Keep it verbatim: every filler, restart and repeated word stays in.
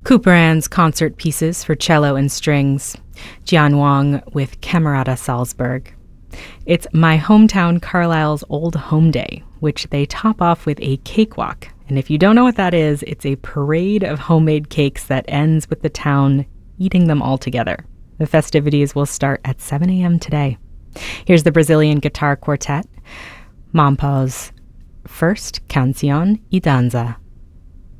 Couperin's concert pieces for cello and strings. Jian Wang with Camerata Salzburg. It's My Hometown Carlisle's Old Home Day, which they top off with a cakewalk. And if you don't know what that is, it's a parade of homemade cakes that ends with the town eating them all together. The festivities will start at seven a.m. today. Here's the Brazilian guitar quartet, Mampau's first Canción y Danza.